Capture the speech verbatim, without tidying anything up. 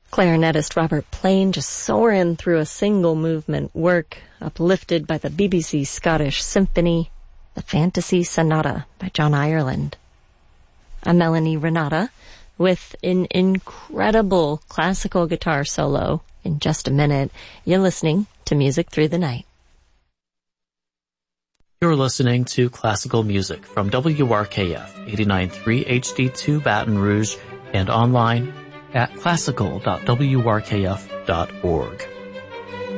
Clarinetist Robert Plain just soaring through a single movement work uplifted by the B B C Scottish Symphony, the Fantasy Sonata by John Ireland. I'm Melanie Renata with an incredible classical guitar solo in just a minute. You're listening to Music Through the Night. You're listening to classical music from W R K F eighty-nine point three H D two Baton Rouge and online at classical dot w r k f dot org.